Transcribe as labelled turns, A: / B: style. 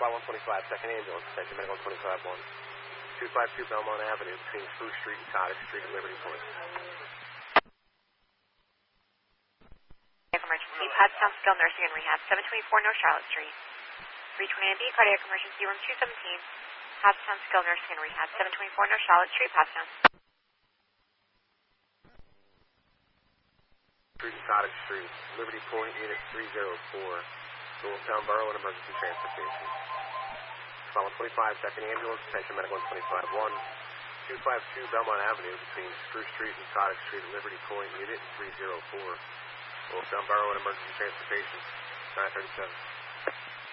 A: File 125, second ambulance, attention medical 125-1. 252 Belmont Avenue between Spruce Street and Cottage Street and Liberty Point.
B: Emergency, Pottstown Skilled Nursing and Rehab, 724 North Charlotte Street. 320B, cardiac emergency, room 217, Pottstown Skilled Nursing and Rehab, 724 North Charlotte Street, Pottstown.
A: Street and Cottage Street, Liberty Point, Unit 304, Doylestown Borough and Emergency Transportation. File 125, second ambulance, attention medical 125-1. 252 Belmont Avenue between Spruce Street and Cottage Street and Liberty Point, Unit 304. Doylestown Borough and Emergency Transportation, 937.